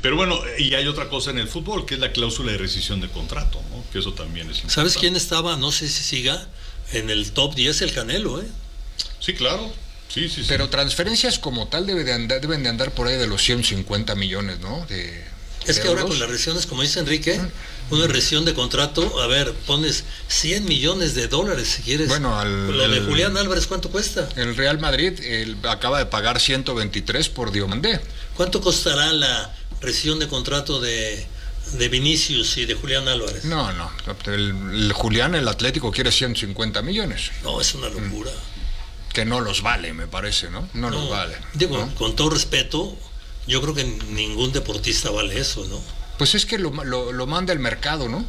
Pero bueno, y hay otra cosa en el fútbol, que es la cláusula de rescisión de contrato, ¿no? Que eso también es importante. ¿Sabes quién estaba? No sé si siga en el top 10, el Canelo, ¿eh? Sí, claro. Sí. Pero transferencias como tal deben de andar por ahí de los 150 millones, ¿no? Es que ahora con las rescisiones, como dice Enrique, una rescisión de contrato, a ver, pones 100 millones de dólares si quieres. Bueno, lo de Julián Álvarez, ¿cuánto cuesta? El Real Madrid acaba de pagar 123 por Diomandé. ¿Cuánto costará la rescisión de contrato de Vinicius y de Julián Álvarez? No. El Julián, el Atlético, quiere 150 millones. No, es una locura. Que no los vale, me parece, ¿no? No los vale. Digo, ¿no? Con todo respeto, yo creo que ningún deportista vale eso, ¿no? Pues es que lo manda el mercado, ¿no?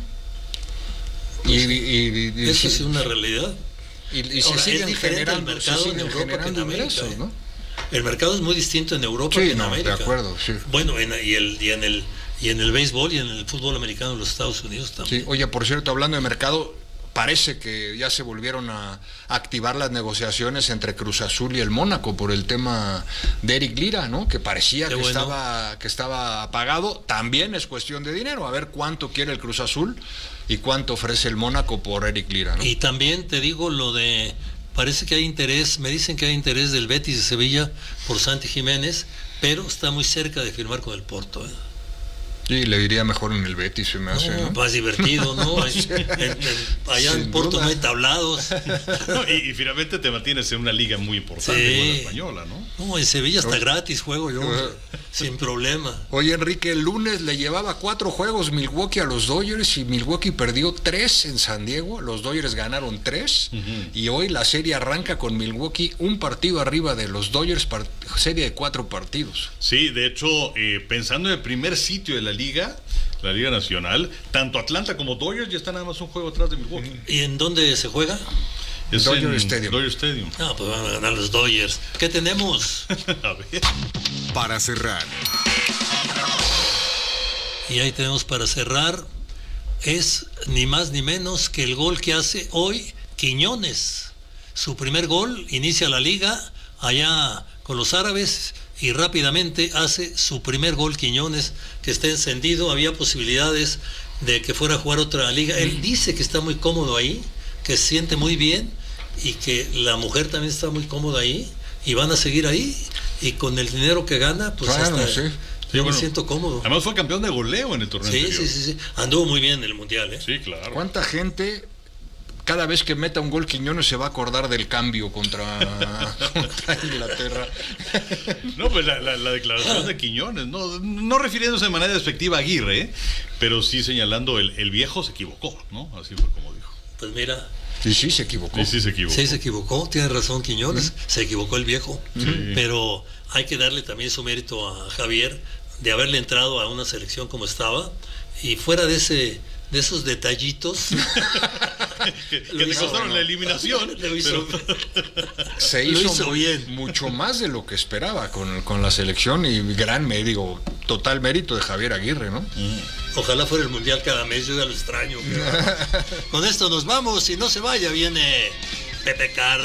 Pues eso es una realidad. Y se siguen generando el mercado en Europa que en América, ingresos, ¿no? El mercado es muy distinto en Europa que en América. De acuerdo, sí. Bueno, y en el béisbol y en el fútbol americano en los Estados Unidos también. Sí, oye, por cierto, hablando de mercado, parece que ya se volvieron a activar las negociaciones entre Cruz Azul y el Mónaco por el tema de Eric Lira, ¿no? Que parecía que estaba apagado. También es cuestión de dinero, a ver cuánto quiere el Cruz Azul y cuánto ofrece el Mónaco por Eric Lira, ¿no? Y también te digo parece que hay interés, me dicen que hay interés del Betis de Sevilla por Santi Jiménez, pero está muy cerca de firmar con el Porto, ¿eh? Sí, le iría mejor en el Betis, se me hace, ¿no? Más divertido, ¿no? Allá en Porto no hay tablados. Y finalmente te mantienes en una liga muy importante, como la española, ¿no? No, en Sevilla está gratis, juego yo, sin problema. Oye, Enrique, el lunes le llevaba 4 juegos Milwaukee a los Dodgers y Milwaukee perdió 3 en San Diego, los Dodgers ganaron 3, y hoy la serie arranca con Milwaukee un partido arriba de los Dodgers, serie de 4 partidos. Sí, de hecho, pensando en el primer sitio de la Liga Nacional, tanto Atlanta como Dodgers ya están nada más un juego atrás de Milwaukee. ¿Y en dónde se juega? Es Dodger en Stadium. Dodger Stadium. No, pues van a ganar los Dodgers. ¿Qué tenemos? A ver. Para cerrar. Y ahí tenemos para cerrar, es ni más ni menos que el gol que hace hoy Quiñones. Su primer gol, inicia la liga allá con los árabes y rápidamente hace su primer gol Quiñones, que está encendido. Había posibilidades de que fuera a jugar otra liga. Él dice que está muy cómodo ahí, que se siente muy bien y que la mujer también está muy cómoda ahí y van a seguir ahí, y con el dinero que gana, pues claro, hasta sí. yo me siento cómodo. Además fue campeón de goleo en el torneo anterior. Sí. Anduvo muy bien en el Mundial, ¿eh? Sí, claro. ¿Cuánta gente cada vez que meta un gol Quiñones se va a acordar del cambio contra Inglaterra? No, pues la declaración de Quiñones, no refiriéndose de manera despectiva a Aguirre, pero sí señalando el viejo se equivocó, ¿no? Así fue como dijo. Pues mira. Y sí se equivocó. Sí se equivocó. Sí se equivocó, tiene razón Quiñones, se equivocó el viejo. Pero hay que darle también su mérito a Javier de haberle entrado a una selección como estaba, y fuera de esos detallitos que te costaron la eliminación. Se hizo bien, mucho más de lo que esperaba con la selección, y total mérito de Javier Aguirre, ¿no? Ojalá fuera el Mundial cada mes, yo ya lo extraño. Con esto nos vamos, y no se vaya, viene Pepe Carlos.